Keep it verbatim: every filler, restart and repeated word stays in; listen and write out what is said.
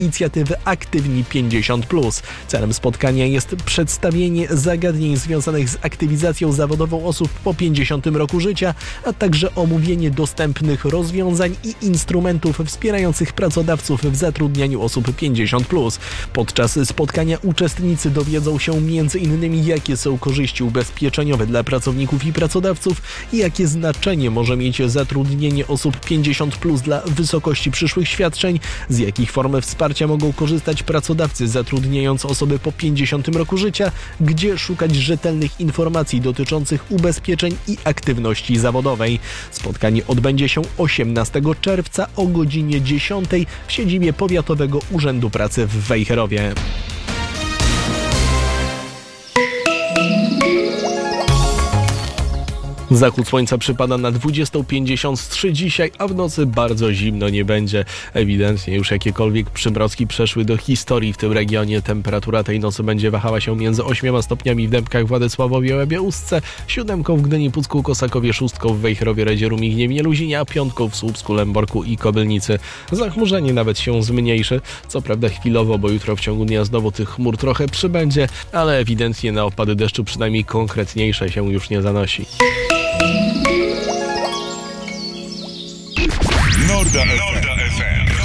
inicjatywy Aktywni pięćdziesiąt plus. Celem spotkania jest przedstawienie zagadnień związanych z aktywizacją zawodową osób po pięćdziesiątym roku życia, a także omówienie dostępnych rozwiązań i instrumentów wspierających pracodawców w zatrudnianiu osób pięćdziesiąt plus. Podczas spotkania uczestnicy dowiedzą się między innymi, jakie są korzyści ubezpieczeniowe dla pracowników i pracodawców i jakie znaczenie może mieć zatrudnienie osób pięćdziesiąt plus dla wysokości przyszłych świadczeń, z jakich form wsparcia mogą korzystać pracodawcy zatrudniając osoby po pięćdziesiątym roku życia, gdzie szukać rzetelnych informacji dotyczących ubezpieczeń i aktywności zawodowej. Spotkanie odbędzie się osiemnastego czerwca o godzinie dziesiątej w siedzibie Powiatowego Urzędu Pracy w Wejherowie. Zachód słońca przypada na dwudziestą pięćdziesiąt trzy dzisiaj, a w nocy bardzo zimno nie będzie. Ewidentnie już jakiekolwiek przymrozki przeszły do historii w tym regionie. Temperatura tej nocy będzie wahała się między ośmioma stopniami w Dębkach, Władysławowie, Łebie, Ustce, siódemką w Gdyni, Pucku, Kosakowie, szóstką w Wejherowie, Redzie, Rumie, Gniewie, Luzinie, a piątką w Słupsku, Lęborku i Kobylnicy. Zachmurzenie nawet się zmniejszy, co prawda chwilowo, bo jutro w ciągu dnia znowu tych chmur trochę przybędzie, ale ewidentnie na opady deszczu przynajmniej konkretniejsze się już nie zanosi. Norda F M.